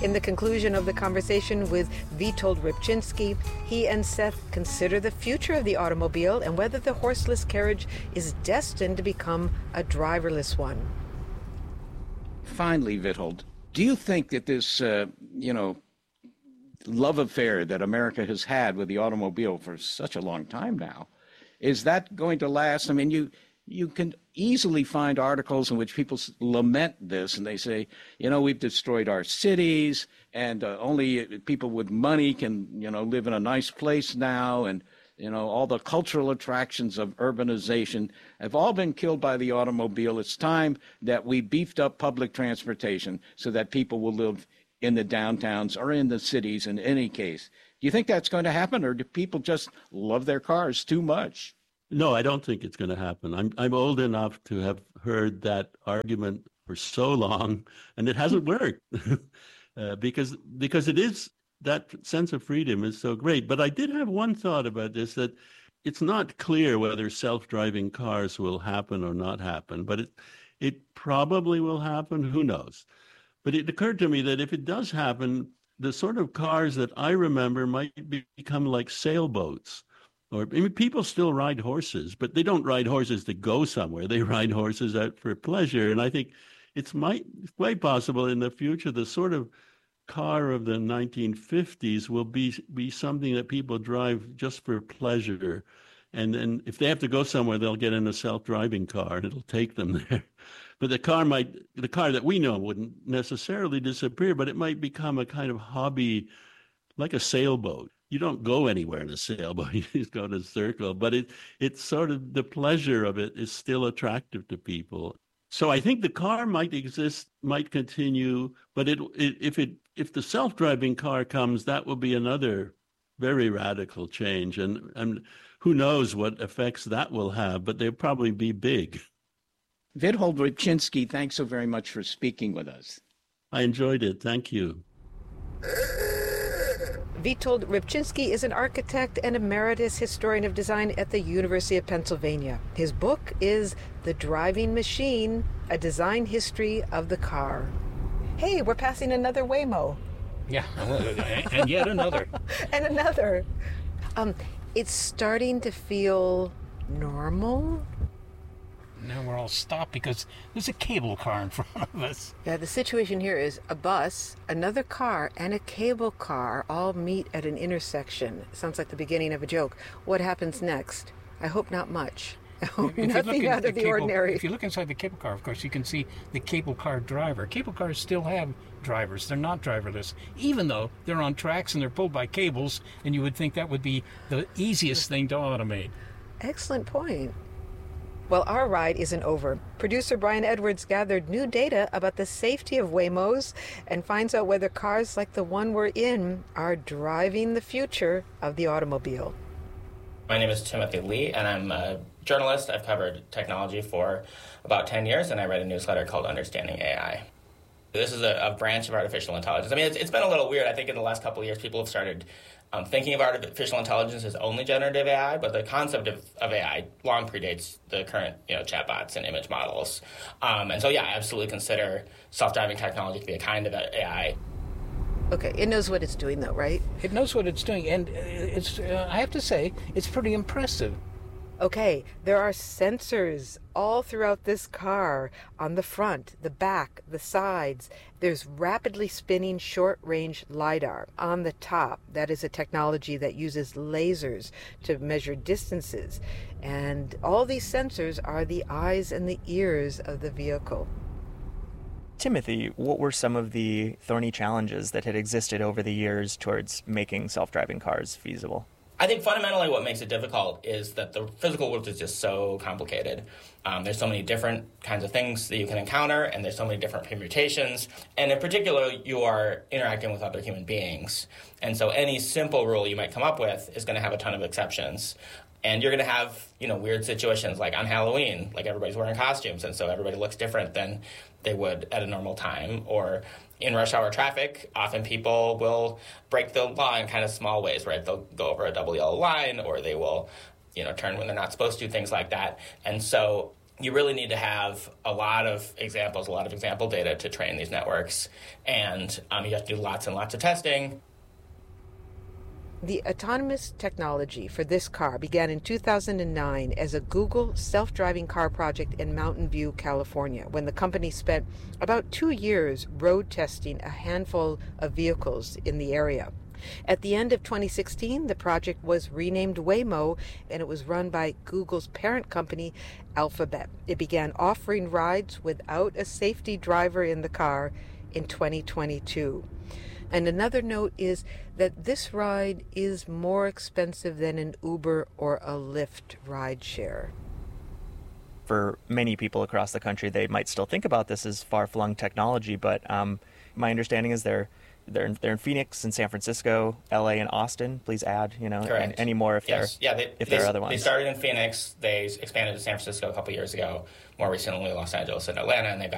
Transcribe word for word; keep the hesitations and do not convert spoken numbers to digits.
In the conclusion of the conversation with Witold Rybczynski, he and Seth consider the future of the automobile and whether the horseless carriage is destined to become a driverless one. Finally, Witold, do you think that this, uh, you know, love affair that America has had with the automobile for such a long time now, is that going to last? I mean, you you can easily find articles in which people lament this, and they say, you know, we've destroyed our cities, and uh, only people with money can, you know, live in a nice place now, and, you know, all the cultural attractions of urbanization have all been killed by the automobile. It's time that we beefed up public transportation so that people will live in the downtowns or in the cities in any case. Do you think that's going to happen, or do people just love their cars too much? No, I don't think it's going to happen. I'm I'm old enough to have heard that argument for so long, and it hasn't worked uh, because because it is, that sense of freedom is so great. But I did have one thought about this, that it's not clear whether self-driving cars will happen or not happen, but it it probably will happen. Who knows? But it occurred to me that if it does happen, the sort of cars that I remember might be, become like sailboats. Or I mean, people still ride horses, but they don't ride horses to go somewhere. They ride horses out for pleasure. And I think it's might it's quite possible in the future the sort of car of the nineteen fifties will be be something that people drive just for pleasure. And then if they have to go somewhere, they'll get in a self-driving car and it'll take them there. But the car might, the car that we know wouldn't necessarily disappear, but it might become a kind of hobby, like a sailboat. You don't go anywhere in a sailboat, you just go in a circle, but it it's sort of, the pleasure of it is still attractive to people. So I think the car might exist, might continue, but it, it if it if the self-driving car comes, that will be another very radical change. And, and who knows what effects that will have, but they'll probably be big. Witold Rybczynski, thanks so very much for speaking with us. I enjoyed it. Thank you. Witold Rybczynski is an architect and emeritus historian of design at the University of Pennsylvania. His book is The Driving Machine, A Design History of the Car. Hey, we're passing another Waymo. Yeah, and yet another. and another. Um, it's starting to feel normal. Now we're all stopped because there's a cable car in front of us. Yeah, the situation here is a bus, another car, and a cable car all meet at an intersection. Sounds like the beginning of a joke. What happens next? I hope not much. I hope nothing out of the, the cable, ordinary. If you look inside the cable car, of course, you can see the cable car driver. Cable cars still have drivers. They're not driverless, even though they're on tracks and they're pulled by cables, and you would think that would be the easiest thing to automate. Excellent point. Well, our ride isn't over. Producer Brian Edwards gathered new data about the safety of Waymos and finds out whether cars like the one we're in are driving the future of the automobile. My name is Timothy Lee, and I'm a journalist. I've covered technology for about ten years, and I write a newsletter called Understanding A I. This is a, a branch of artificial intelligence. I mean, it's, it's been a little weird. I think in the last couple of years, people have started um, thinking of artificial intelligence as only generative A I, but the concept of, of A I long predates the current, you know, chatbots and image models. Um, and so, yeah, I absolutely consider self-driving technology to be a kind of A I. Okay, it knows what it's doing, though, right? It knows what it's doing, and it's, uh, I have to say, it's pretty impressive. Okay, there are sensors all throughout this car, on the front, the back, the sides. There's rapidly spinning short-range LiDAR on the top. That is a technology that uses lasers to measure distances. And all these sensors are the eyes and the ears of the vehicle. Timothy, what were some of the thorny challenges that had existed over the years towards making self-driving cars feasible? I think fundamentally what makes it difficult is that the physical world is just so complicated. Um, there's so many different kinds of things that you can encounter, and there's so many different permutations. And in particular, you are interacting with other human beings. And so any simple rule you might come up with is going to have a ton of exceptions. And you're going to have, you know, weird situations like on Halloween, like everybody's wearing costumes, and so everybody looks different than they would at a normal time. Or in rush hour traffic, often people will break the law in kind of small ways, right? They'll go over a double yellow line, or they will, you know, turn when they're not supposed to, things like that. And so you really need to have a lot of examples, a lot of example data to train these networks. And um, you have to do lots and lots of testing. The autonomous technology for this car began in two thousand nine as a Google self-driving car project in Mountain View, California, when the company spent about two years road testing a handful of vehicles in the area. At the end of twenty sixteen, the project was renamed Waymo, and it was run by Google's parent company, Alphabet. It began offering rides without a safety driver in the car in twenty twenty-two. And another note is that this ride is more expensive than an Uber or a Lyft rideshare. For many people across the country, they might still think about this as far-flung technology, but um, my understanding is they're they're in, they're in Phoenix and San Francisco, L A and Austin. Please add, you know, Correct. any more if yes. there yeah, they, if they, there are other ones. They started in Phoenix. They expanded to San Francisco a couple years ago. More recently, Los Angeles and Atlanta, and they've